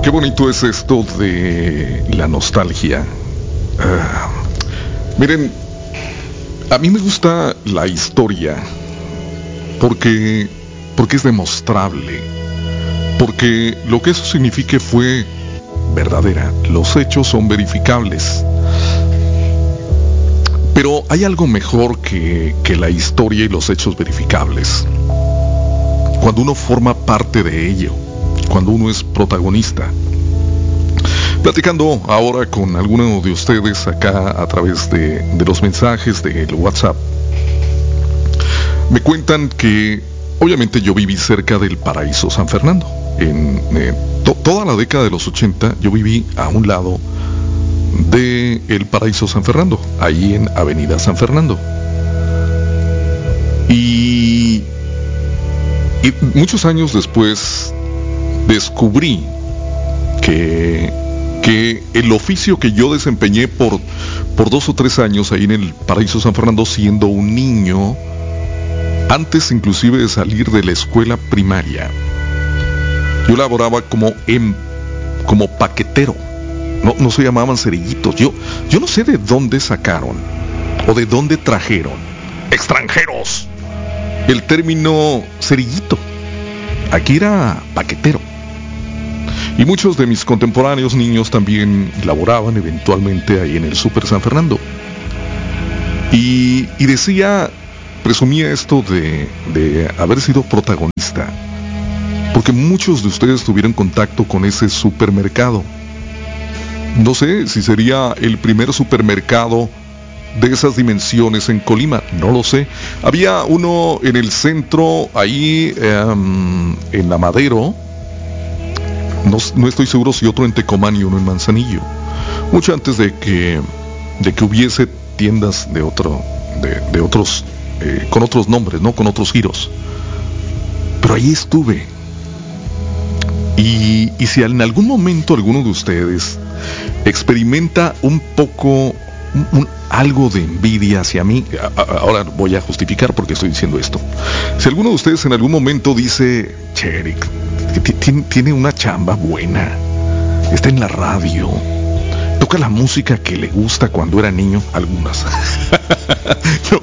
Qué bonito es esto de la nostalgia. Miren, a mí me gusta la historia porque es demostrable, porque lo que eso signifique fue verdadera. Los hechos son verificables. Pero hay algo mejor que la historia y los hechos verificables. Cuando uno forma parte de ello, cuando uno es protagonista. Platicando ahora con alguno de ustedes acá a través de los mensajes del WhatsApp, me cuentan que obviamente yo viví cerca del Paraíso San Fernando. En toda la década de los 80 yo viví a un lado de el Paraíso San Fernando, ahí en Avenida San Fernando. Y muchos años después descubrí que el oficio que yo desempeñé por 2 o 3 años ahí en el Paraíso San Fernando siendo un niño, antes inclusive de salir de la escuela primaria, yo laboraba como paquetero. No se llamaban cerillitos. Yo no sé de dónde sacaron o de dónde trajeron extranjeros el término cerillito. Aquí era paquetero. Y muchos de mis contemporáneos niños también laboraban eventualmente ahí en el Super San Fernando. Y presumía esto de haber sido protagonista, porque muchos de ustedes tuvieron contacto con ese supermercado. No sé si sería el primer supermercado de esas dimensiones en Colima, no lo sé. Había uno en el centro, ahí en La Madero. No estoy seguro si otro en Tecomán y uno en Manzanillo. Mucho antes de que hubiese tiendas de otros, con otros nombres, ¿no? Con otros giros. Pero ahí estuve. Y si en algún momento alguno de ustedes experimenta un poco algo de envidia hacia mí, ahora voy a justificar por qué estoy diciendo esto. Si alguno de ustedes en algún momento dice, che, Eric, tiene una chamba buena, está en la radio, toca la música que le gusta cuando era niño, algunas. No,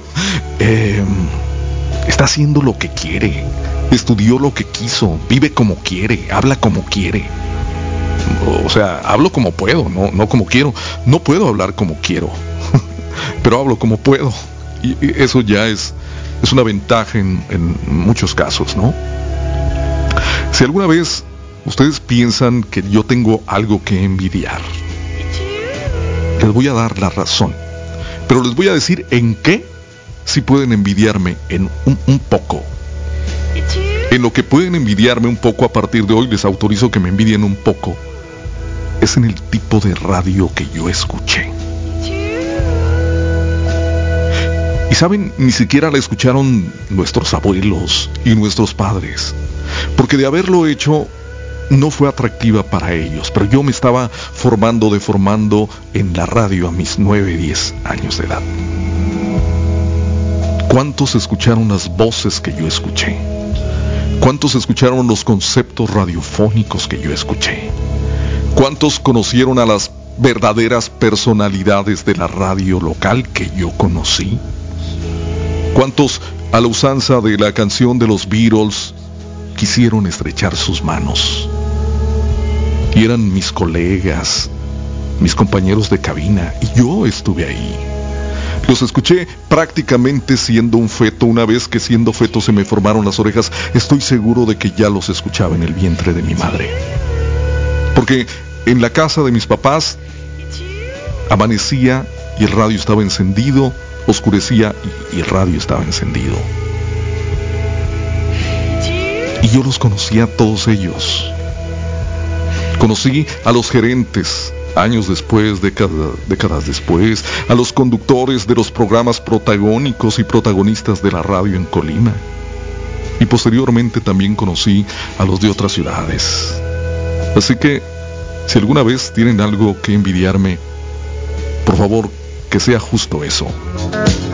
está haciendo lo que quiere, estudió lo que quiso, vive como quiere, habla como quiere. O sea, hablo como puedo, no como quiero. No puedo hablar como quiero, pero hablo como puedo. Y eso ya es una ventaja en muchos casos, ¿no? Si alguna vez ustedes piensan que yo tengo algo que envidiar, les voy a dar la razón. Pero les voy a decir en qué sí pueden envidiarme en un poco. En lo que pueden envidiarme un poco a partir de hoy, les autorizo que me envidien un poco. Es en el tipo de radio que yo escuché. Y saben, ni siquiera la escucharon nuestros abuelos y nuestros padres, porque de haberlo hecho no fue atractiva para ellos, pero yo me estaba deformando en la radio a mis 9, 10 años de edad. ¿Cuántos escucharon las voces que yo escuché? ¿Cuántos escucharon los conceptos radiofónicos que yo escuché? ¿Cuántos conocieron a las verdaderas personalidades de la radio local que yo conocí? ¿Cuántos, a la usanza de la canción de los Beatles, quisieron estrechar sus manos? Y eran mis colegas, mis compañeros de cabina, y yo estuve ahí. Los escuché prácticamente siendo un feto. Una vez que siendo feto se me formaron las orejas, estoy seguro de que ya los escuchaba en el vientre de mi madre. Porque en la casa de mis papás amanecía y el radio estaba encendido, oscurecía y el radio estaba encendido. Y yo los conocía a todos ellos. Conocí a los gerentes años después, décadas después, a los conductores de los programas protagónicos y protagonistas de la radio en Colima. Y posteriormente también conocí a los de otras ciudades. Así que, si alguna vez tienen algo que envidiarme, por favor, que sea justo eso.